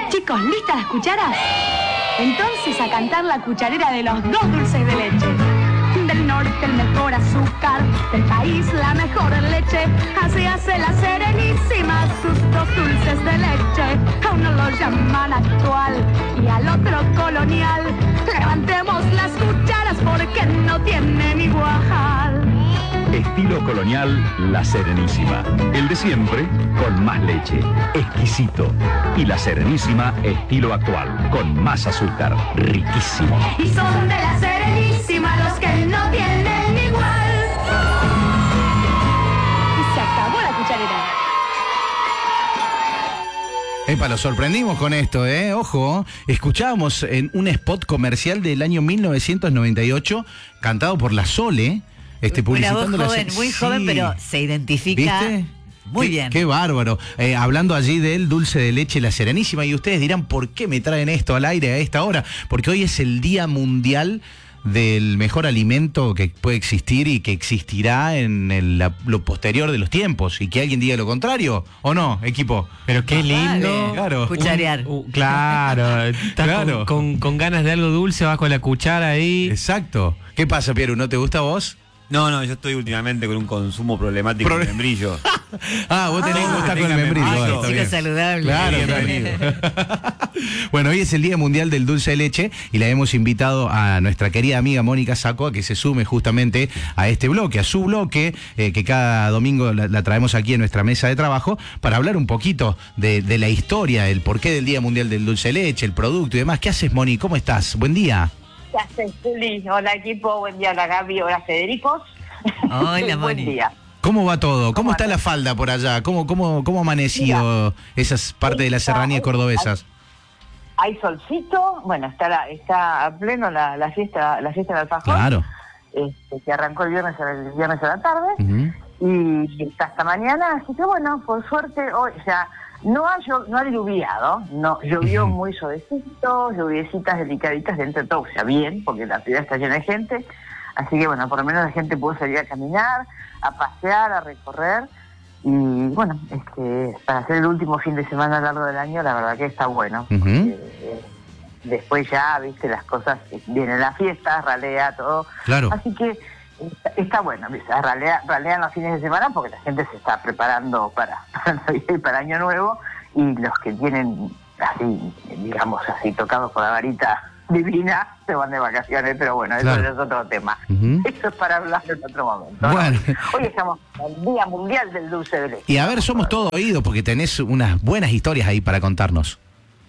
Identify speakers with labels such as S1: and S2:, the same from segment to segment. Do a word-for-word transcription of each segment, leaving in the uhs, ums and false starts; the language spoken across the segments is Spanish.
S1: Chicos, ¿listas las cucharas? Entonces a cantar la cucharera de los dos dulces de leche. Del norte el mejor azúcar, del país la mejor leche. Así hace la Serenísima sus dos dulces de leche. A uno lo llaman actual y al otro colonial. Levantemos las cucharas porque no tienen igual.
S2: Estilo colonial, la Serenísima. El de siempre, con más leche. Exquisito. Y la Serenísima, estilo actual, con más azúcar. Riquísimo.
S1: Y son de la Serenísima los que no tienen igual. Y se acabó la cucharera.
S3: Epa, lo sorprendimos con esto, ¿eh? Ojo, escuchábamos en un spot comercial del año mil novecientos noventa y ocho, cantado por la Sole. Este,
S4: Una voz
S3: publicitando
S4: joven,
S3: la...
S4: muy
S3: sí.
S4: joven, pero se identifica.
S3: ¿Viste?
S4: Muy
S3: qué,
S4: bien.
S3: Qué bárbaro. Eh, hablando allí del dulce de leche, la Serenísima, y ustedes dirán, ¿por qué me traen esto al aire a esta hora? Porque hoy es el Día Mundial del mejor alimento que puede existir y que existirá en el, la, lo posterior de los tiempos. Y que alguien diga lo contrario, ¿o no, equipo?
S5: Pero qué lindo.
S4: Vale.
S3: Claro.
S4: Cucharear.
S5: Un- un- claro, estás
S3: Claro.
S5: Con, con, con ganas de algo dulce, vas con la cuchara ahí.
S3: Exacto. ¿Qué pasa, Pieru? ¿No te gusta a vos?
S6: No, no, yo estoy últimamente con un consumo problemático
S3: Pro-
S6: de membrillo.
S3: Ah, vos tenés que
S6: Ah,
S3: gustar con el
S6: tenga
S3: membrillo.
S6: membrillo.
S3: Bueno,
S4: Ay,
S3: está
S4: chico
S3: bien.
S4: saludable.
S3: Claro,
S6: Bienvenido.
S3: Bueno, hoy es el Día Mundial del Dulce de Leche y la hemos invitado a nuestra querida amiga Mónica Sacco a que se sume justamente a este bloque, a su bloque, eh, que cada domingo la, la traemos aquí en nuestra mesa de trabajo para hablar un poquito de, de la historia, el porqué del Día Mundial del Dulce de Leche, el producto y demás. ¿Qué haces, Moni? ¿Cómo estás? Buen día.
S7: ¿Qué haces, Juli? Hola, equipo. Buen día, hola, Gaby. Hola, Federicos.
S4: Hola,
S7: Buen
S4: Moni.
S7: día.
S3: ¿Cómo va todo? ¿Cómo
S7: ¿Cómo
S3: está
S7: anda?
S3: la falda por allá? ¿Cómo, cómo, cómo ha amanecido esas partes de las
S7: está-
S3: serranías cordobesas?
S7: Hay solcito. Bueno, está la- está a pleno la, la fiesta la fiesta del alfajor.
S3: Claro.
S7: Este, que arrancó el viernes, el viernes a la tarde.
S3: Ujú.
S7: Y está hasta mañana. Así que, bueno, por suerte, hoy, o sea, no ha, llo- no ha diluviado. No, llovió
S3: Ujú.
S7: muy suavecito, lluviecitas delicaditas dentro de todo. O sea, bien, porque la ciudad está llena de gente. Así que, bueno, por lo menos la gente pudo salir a caminar, a pasear, a recorrer. Y, bueno, este, para hacer el último fin de semana largo del año, la verdad que está bueno.
S3: Ujú.
S7: Porque, eh, después ya, viste, las cosas, eh, viene la fiesta, ralea, todo.
S3: Claro.
S7: Así que está, está bueno, ¿viste? Ralea, ralean los fines de semana porque la gente se está preparando para, para Navidad y para Año Nuevo. Y los que tienen, así, digamos así, tocados por la varita divina, se van de vacaciones, pero bueno, eso
S3: Claro.
S7: ya es otro tema.
S3: Ujú.
S7: Eso es para hablar en otro momento, ¿no?
S3: Bueno.
S7: Hoy estamos en el Día Mundial del Dulce de Leche.
S3: Y a ver, somos todo oídos porque tenés unas buenas historias ahí para contarnos.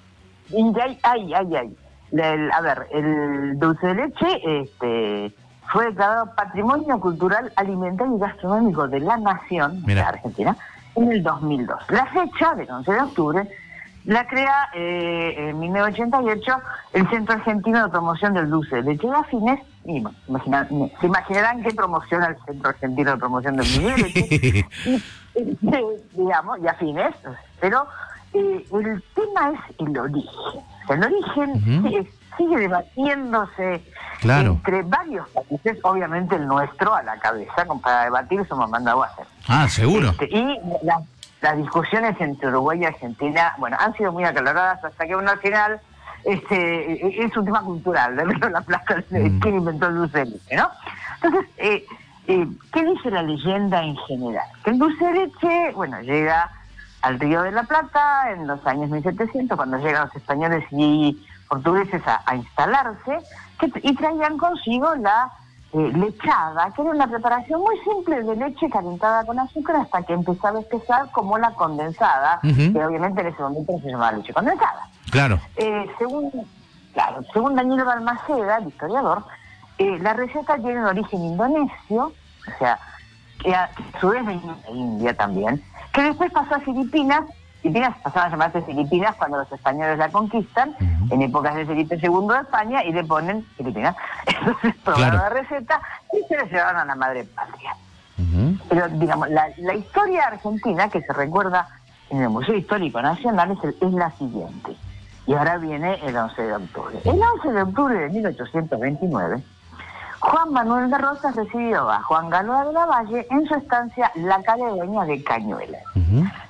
S7: Y ay, ay, ay, ay. El- a ver, el dulce de leche este, fue declarado Patrimonio Cultural, Alimentario y Gastronómico de la Nación,
S3: Mira.
S7: de Argentina, en el dos mil dos. La fecha del once de octubre la crea eh, en mil novecientos ochenta y ocho el Centro Argentino de Promoción del Dulce de Leche y Afines. Y bueno, imagina- se imaginarán qué promociona el Centro Argentino de Promoción del Dulce de Leche. y, eh, digamos, y afines, pero eh, el tema es el origen. O sea, el origen
S3: Ujú.
S7: sigue, sigue debatiéndose
S3: Claro.
S7: entre varios países, obviamente el nuestro a la cabeza, como para debatir eso me han mandado a hacer.
S3: Ah, seguro.
S7: Este, y la- las discusiones entre Uruguay y Argentina, bueno, han sido muy acaloradas hasta que uno al final este, es un tema cultural, de ver la plaza de
S3: Mm.
S7: quién inventó el dulce de leche, ¿no? Entonces, eh, eh, ¿qué dice la leyenda en general? Que el dulce de leche, bueno, llega al Río de la Plata en los años mil setecientos, cuando llegan los españoles y portugueses a, a instalarse, que, y traían consigo la eh, lechada, que era una preparación muy simple de leche calentada con azúcar hasta que empezaba a espesar como la condensada,
S3: Ujú.
S7: que obviamente en ese momento se llamaba leche condensada.
S3: Claro.
S7: Eh, según, claro, según Daniel Balmaceda, el historiador, eh, la receta tiene un origen indonesio, o sea, que a, que a su vez venía de India también, que después pasó a Filipinas. Filipinas pasaban a llamarse Filipinas cuando los españoles la conquistan,
S3: Ujú.
S7: en épocas de Felipe segundo de España, y le ponen Filipinas. Entonces probaron
S3: Claro.
S7: la receta y se la llevaron a la madre patria.
S3: Ujú.
S7: Pero, digamos, la, la historia argentina que se recuerda en el Museo Histórico Nacional es, el- es la siguiente. Y ahora viene el once de octubre. El once de octubre de mil ochocientos veintinueve, Juan Manuel de Rosas recibió a Juan Galván de la Valle en su estancia La Caledonia de Cañuelas.
S3: Ujú.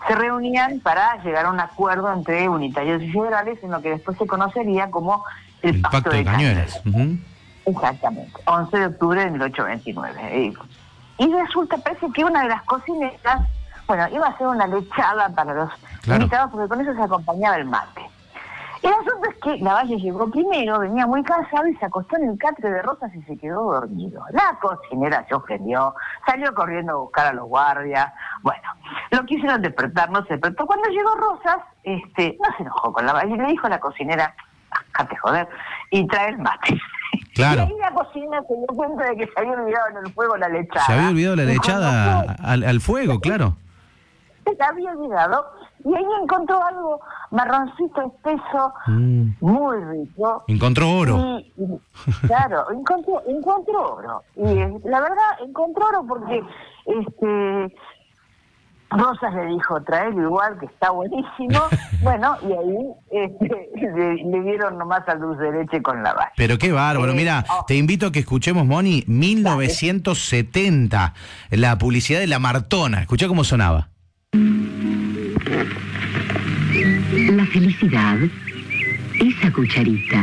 S7: se reunían para llegar a un acuerdo entre unitarios y federales en lo que después se conocería como el,
S3: El
S7: Pacto,
S3: Pacto de Cañuelas. Ujú.
S7: Exactamente, once de octubre de mil ochocientos veintinueve. Y, y resulta, parece que una de las cocineras, bueno, iba a hacer una lechada para los
S3: Claro.
S7: invitados, porque con eso se acompañaba el mate. El asunto es que Lavalle llegó primero, venía muy cansado y se acostó en el catre de Rosas y se quedó dormido. La cocinera se ofendió, salió corriendo a buscar a los guardias. Bueno, lo quisieron despertar, no se despertó. Cuando llegó Rosas, este, no se enojó con Lavalle, le dijo a la cocinera, déjate joder, y trae el mate.
S3: Claro.
S7: Y ahí la cocinera se dio cuenta de que se había olvidado en el fuego la lechada.
S3: Se había olvidado la
S7: Y
S3: lechada
S7: cuando
S3: al, al fuego, claro.
S7: fue, se había olvidado, y ahí encontró algo marroncito espeso,
S3: Mm.
S7: muy rico.
S3: Encontró oro.
S7: Y, y, claro, encontró, encontró oro. Y eh, la verdad, encontró oro porque este Rosas le dijo, traelo igual, que está buenísimo. Bueno, y ahí este, le, le dieron nomás al dulce de leche con la valle.
S3: Pero qué bárbaro.
S7: Eh,
S3: Mira,
S7: oh.
S3: te invito a que escuchemos, Moni, mil novecientos setenta, la publicidad de La Martona. Escuchá cómo sonaba.
S8: La felicidad es a cucharita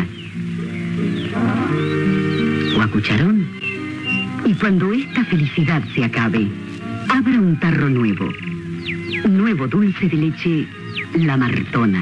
S8: o a cucharón. Y cuando esta felicidad se acabe, abra un tarro nuevo. Nuevo dulce de leche La Martona.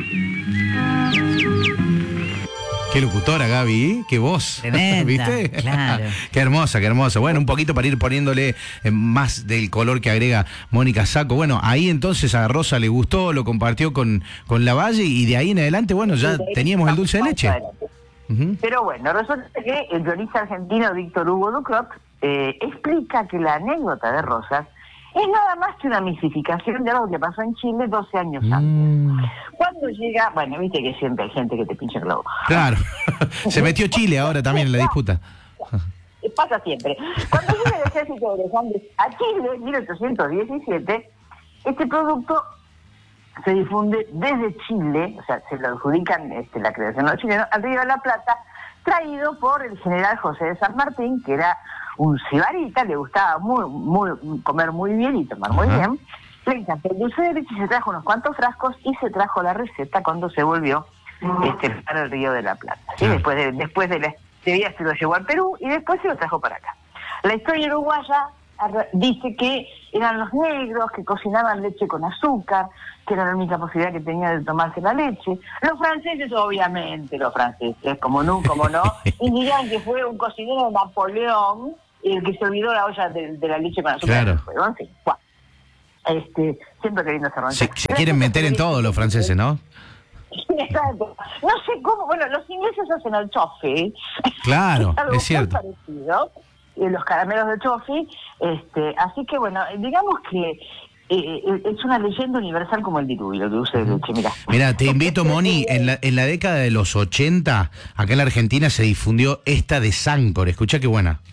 S3: Qué locutora, Gaby, qué voz.
S4: Tremenda,
S3: ¿Viste?
S4: claro.
S3: Qué hermosa, qué hermosa. Bueno, un poquito para ir poniéndole eh, más del color que agrega Mónica Sacco. Bueno, ahí entonces a Rosa le gustó, lo compartió con, con Lavalle y de ahí en adelante, bueno, ya teníamos el dulce de leche. Ujú.
S7: Pero bueno, resulta que el guionista argentino Víctor Hugo Ducrot eh, explica que la anécdota de Rosas es nada más que una misificación de algo que pasó en Chile doce años antes.
S3: Mm,
S7: Cuando llega, bueno, viste que siempre hay gente que te pincha el globo.
S3: claro. Se metió Chile ahora también en la disputa.
S7: Pasa siempre. Cuando llega el ejército de los Andes a Chile en mil ochocientos diecisiete, este producto se difunde desde Chile, o sea, se lo adjudican este, la creación de los chilenos, al Río de la Plata, traído por el general José de San Martín, que era un sibarita, le gustaba muy, muy comer muy bien y tomar muy
S3: Ajá.
S7: bien. Le encantó el dulce de leche, se trajo unos cuantos frascos y se trajo la receta cuando se volvió este, para el Río de la Plata. ¿sí?
S3: Claro.
S7: Después de, después de la debía se lo llevó al Perú y después se lo trajo para acá. La historia uruguaya arra- dice que eran los negros que cocinaban leche con azúcar, que era la única posibilidad que tenía de tomarse la leche. Los franceses, obviamente, los franceses, como no, como no, y dirían que fue un cocinero de Napoleón el que se olvidó la olla de, de la leche con azúcar.
S3: Claro.
S7: en el fuego. En fin, bueno. Este, siempre queriendo hacer
S3: Se, se quieren meter en todo los franceses, ¿no?
S7: Exacto. No sé cómo, bueno, los ingleses hacen el toffee.
S3: Claro,
S7: algo
S3: es
S7: muy
S3: cierto.
S7: parecido, eh, los caramelos de toffee, este, así que bueno, digamos que eh, eh, es una leyenda universal como el diluvio, el dulce de leche, mira.
S3: Mira, te invito, Moni, en la, en la década de los ochenta, acá en la Argentina se difundió esta de Sancor. Escuchá qué buena.